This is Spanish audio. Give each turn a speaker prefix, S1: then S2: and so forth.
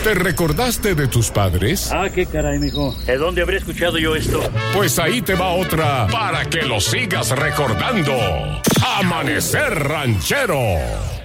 S1: ¿Te recordaste de tus padres?
S2: Ah, qué caray, mijo. ¿De dónde habré escuchado yo esto?
S1: Pues ahí te va otra para que lo sigas recordando. Amanecer Ranchero.